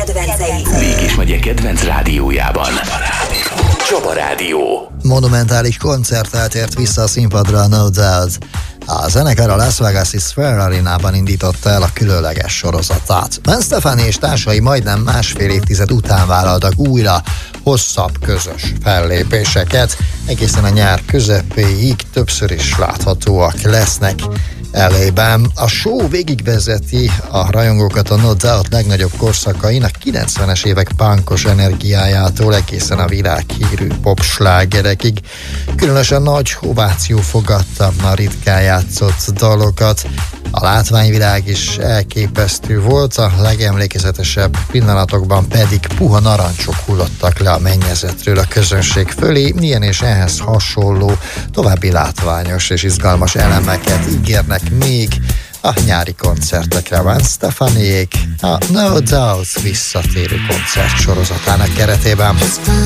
kedvencei. Mégis megye kedvenc rádiójában. Csaba Rádió. Monumentális koncerttel tért vissza a színpadra No Doubt. A zenekar a Las Vegas-i Sphere Arenában indította el a különleges sorozatát. Gwen Stefani és társai majdnem másfél évtized után vállaltak újra hosszabb közös fellépéseket. Egészen a nyár közepéig többször is láthatóak lesznek LA-ben. A show végigvezeti a rajongókat a No Doubt legnagyobb korszakain, a 90-es évek punkos energiájától egészen a világhírű popslágerekig. Különösen nagy ováció fogadta a ritkán játszott dalokat. A látványvilág is elképesztő volt, a legemlékezetesebb pillanatokban pedig puha narancsok hullottak le a mennyezetről a közönség fölé. Ilyen és ehhez hasonló további látványos és izgalmas elemeket ígérnek még a nyári koncertekre. Gwen Stefaniék a No Doubt visszatérő koncert sorozatának keretében.